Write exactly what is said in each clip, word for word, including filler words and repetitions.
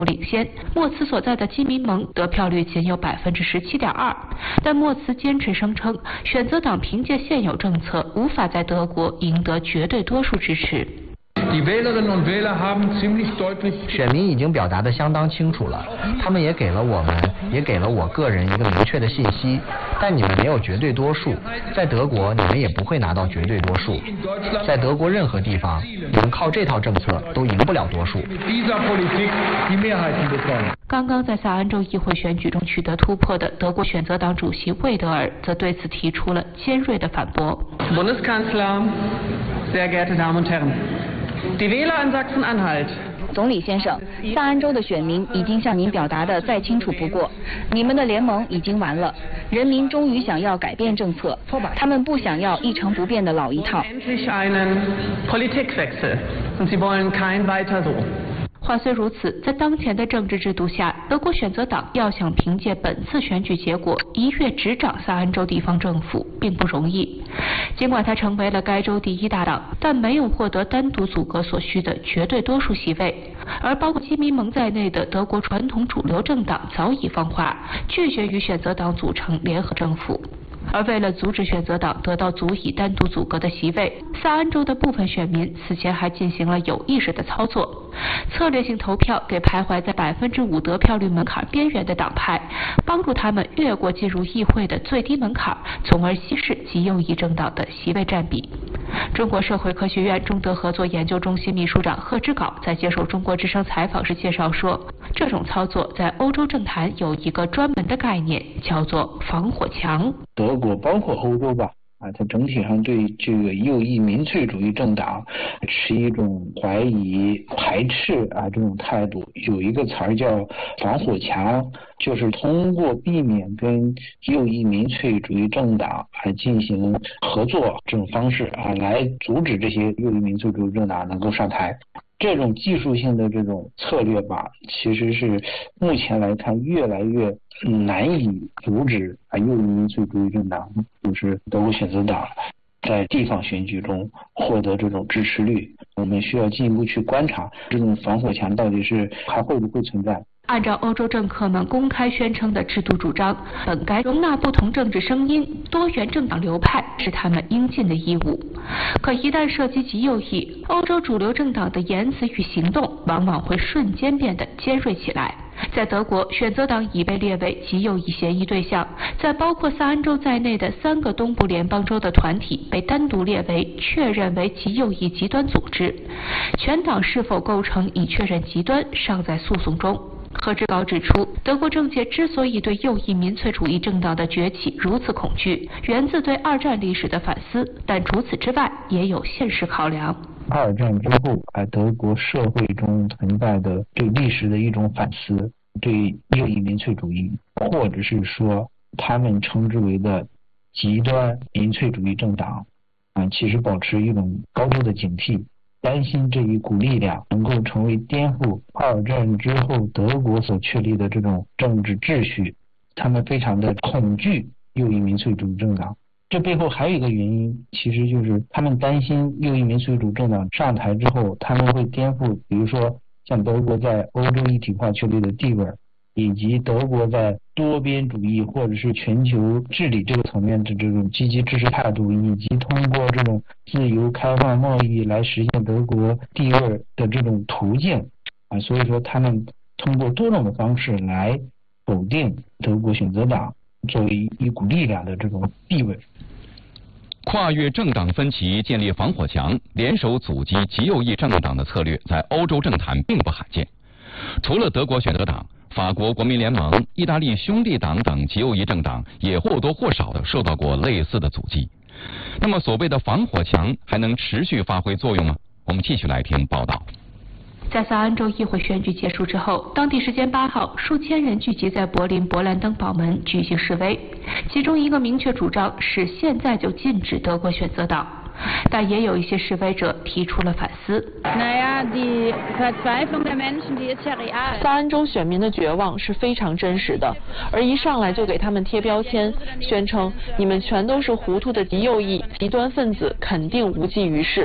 领先，莫茨所在的基民盟得票率仅有百分之十七点二，但莫茨坚持声称，选择党凭借现有政策无法在德国赢得绝对多数支持。 选民已经表达得相当清楚了，他们也给了我们，也给了我个人一个明确的信息。但你们没有绝对多数，在德国你们也不会拿到绝对多数。在德国任何地方，你们靠这套政策都赢不了多数。 刚刚在萨恩州议会选举中取得突破的德国选择党主席魏德尔则对此提出了尖锐的反驳。 Bundeskanzler, sehr geehrte Damen und Herren, die Wähler in Sachsen-Anhalt。 总理先生，萨安州的选民已经向您表达的再清楚不过，你们的联盟已经完了，人民终于想要改变政策，他们不想要一成不变的老一套。 话虽如此，在当前的政治制度下，德国选择党要想凭借本次选举结果一跃执掌萨恩州地方政府，并不容易。尽管它成为了该州第一大党，但没有获得单独组阁所需的绝对多数席位。而包括基民盟在内的德国传统主流政党早已放话，拒绝与选择党组成联合政府。而为了阻止选择党得到足以单独组阁的席位，萨恩州的部分选民此前还进行了有意识的操作，策略性投票给徘徊在百分之五得票率门槛边缘的党派，帮助他们越过进入议会的最低门槛，从而稀释极右翼政党的席位占比。中国社会科学院中德合作研究中心秘书长贺之镐在接受中国之声采访时介绍说，这种操作在欧洲政坛有一个专门的概念，叫做防火墙。 德国包括欧洲吧，啊，它整体上对这个右翼民粹主义政党持一种怀疑、排斥啊这种态度。有一个词儿叫防火墙，就是通过避免跟右翼民粹主义政党来进行合作这种方式啊，来阻止这些右翼民粹主义政党能够上台。这种技术性的这种策略吧，其实是目前来看越来越难以阻止啊右翼民粹主义政党，就是德国选择党在地方选举中获得这种支持率。我们需要进一步去观察这种防火墙到底是还会不会存在。 按照欧洲政客们公开宣称的制度主张，本该容纳不同政治声音，多元政党流派是他们应尽的义务。可一旦涉及极右翼，欧洲主流政党的言辞与行动往往会瞬间变得尖锐起来。在德国，选择党已被列为极右翼嫌疑对象，在包括萨恩州在内的三个东部联邦州的团体被单独列为确认为极右翼极端组织，全党是否构成已确认极端尚在诉讼中。贺之镐指出，德国政界之所以对右翼民粹主义政党的崛起如此恐惧，源自对二战历史的反思，但除此之外也有现实考量。 二战之后啊，德国社会中存在的对历史的一种反思，对右翼民粹主义，或者是说他们称之为的极端民粹主义政党啊，其实保持一种高度的警惕，担心这一股力量能够成为颠覆二战之后德国所确立的这种政治秩序，他们非常的恐惧右翼民粹主义政党。这背后还有一个原因，其实就是他们担心右翼民粹主义政党上台之后，他们会颠覆比如说像德国在欧洲一体化确立的地位，以及德国在多边主义或者是全球治理这个层面的这种积极支持态度，以及通过这种自由开放贸易来实现德国地位的这种途径啊，所以说他们通过多种的方式来否定德国选择党作为一股力量的这种地位。 跨越政党分歧建立防火墙，联手阻击极右翼政党的策略在欧洲政坛并不罕见。除了德国选择党，法国国民联盟、意大利兄弟党等极右翼政党也或多或少地受到过类似的阻击。那么所谓的防火墙还能持续发挥作用吗？我们继续来听报道。 在萨恩州议会选举结束之后，当地时间八号，数千人聚集在柏林勃兰登堡门举行示威，其中一个明确主张是现在就禁止德国选择党。但也有一些示威者提出了反思。 萨恩州选民的绝望是非常真实的，而一上来就给他们贴标签，宣称你们全都是糊涂的极右翼极端分子，肯定无济于事。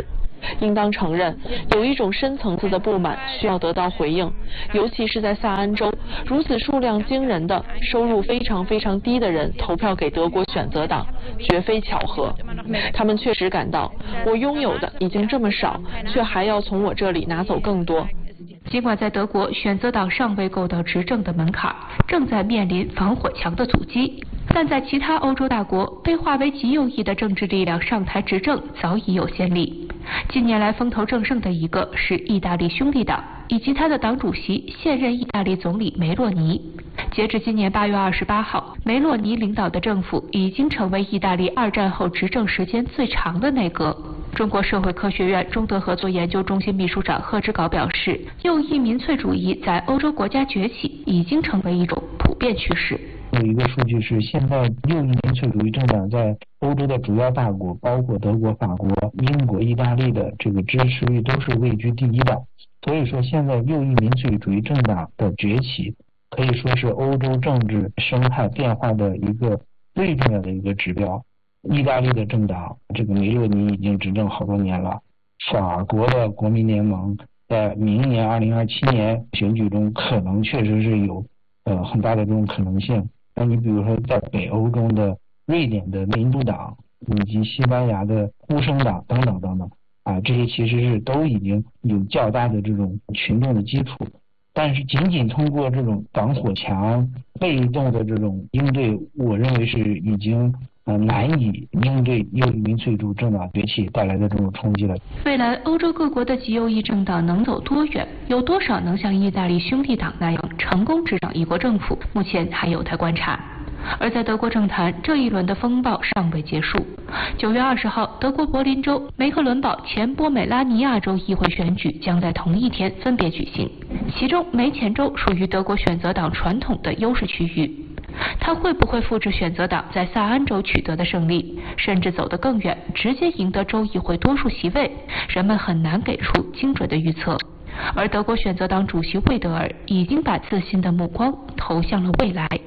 应当承认，有一种深层次的不满需要得到回应，尤其是在萨安州，如此数量惊人的、收入非常非常低的人投票给德国选择党，绝非巧合。他们确实感到，我拥有的已经这么少，却还要从我这里拿走更多。 尽管在德国选择党尚未够到执政的门槛，正在面临防火墙的阻击，但在其他欧洲大国，被划为极右翼的政治力量上台执政早已有先例。近年来风头正盛的一个是意大利兄弟党以及他的党主席现任意大利总理梅洛尼。截至今年八月二十八号，梅洛尼领导的政府已经成为意大利二战后执政时间最长的内阁。中国社会科学院中德合作研究中心秘书长贺之镐表示，右翼民粹主义在欧洲国家崛起已经成为一种普遍趋势。 有一个数据是，现在右翼民粹主义政党在欧洲的主要大国，包括德国、法国、英国、意大利的这个支持率都是位居第一的。所以说，现在右翼民粹主义政党的崛起，可以说是欧洲政治生态变化的一个最重要的一个指标。意大利的政党，这个梅洛尼已经执政好多年了。法国的国民联盟在明年二零二七年选举中，可能确实是有呃很大的这种可能性。那你比如说，在北欧中的瑞典的民主党，以及西班牙的呼声党等等等等啊，这些其实是都已经有较大的这种群众的基础。但是仅仅通过这种防火墙、被动的这种应对，我认为是已经呃难以应对右翼民粹主义政党崛起带来的这种冲击了。 未来欧洲各国的极右翼政党能走多远，有多少能像意大利兄弟党那样成功执掌一国政府，目前还有待观察。而在德国政坛，这一轮的风暴尚未结束。九月二十号，德国柏林州、梅克伦堡前波美拉尼亚州议会选举将在同一天分别举行。其中，梅前州属于德国选择党传统的优势区域，它会不会复制选择党在萨安州取得的胜利，甚至走得更远，直接赢得州议会多数席位？人们很难给出精准的预测。而德国选择党主席魏德尔已经把自信的目光投向了未来。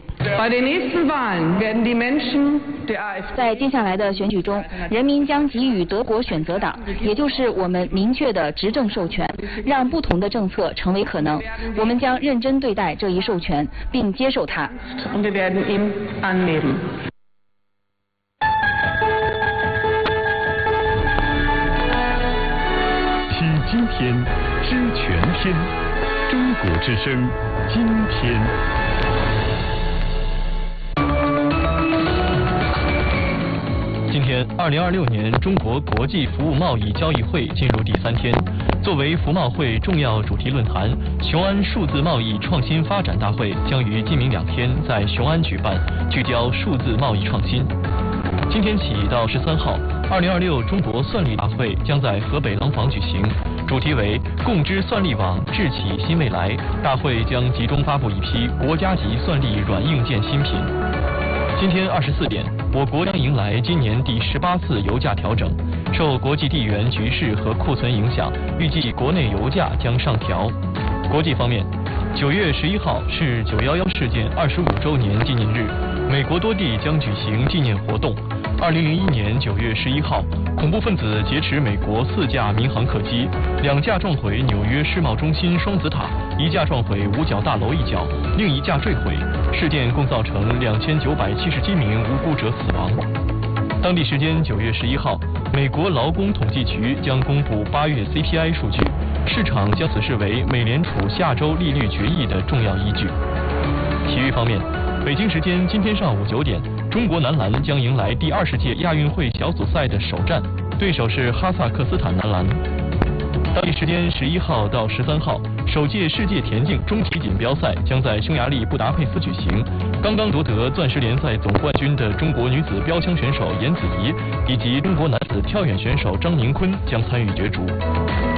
在接下来的选举中，人民将给予德国选择党，也就是我们明确的执政授权，让不同的政策成为可能。我们将认真对待这一授权，并接受它。 听今天，知全天，中国之声，今天。 今天，二零二六年中国国际服务贸易交易会进入第三天。作为服贸会重要主题论坛，雄安数字贸易创新发展大会将于今明两天在雄安举办，聚焦数字贸易创新。今天起到十三号，二零二六中国算力大会将在河北廊坊举行，主题为“共知算力网，智启新未来”。大会将集中发布一批国家级算力软硬件新品。今天二十四点，我国将迎来今年第十八次油价调整。受国际地缘局势和库存影响，预计国内油价将上调。国际方面，九月十一号是九一一事件二十五周年纪念日，美国多地将举行纪念活动。二零零一年九月十一号，恐怖分子劫持美国四架民航客机，两架撞毁纽约世贸中心双子塔，一架撞毁五角大楼一角，另一架坠毁。事件共造成两千九百七十七名无辜者死亡。当地时间九月十一号，美国劳工统计局将公布八月 C P I 数据，市场将此视为美联储下周利率决议的重要依据。体育方面，北京时间今天上午九点，中国男篮将迎来第二十届亚运会小组赛的首战，对手是哈萨克斯坦男篮。当地时间十一号到十三号，首届世界田径终极锦标赛将在匈牙利布达佩斯举行。刚刚夺得钻石联赛总冠军的中国女子标枪选手严子怡以及中国男子跳远选手张宁坤将参与角逐。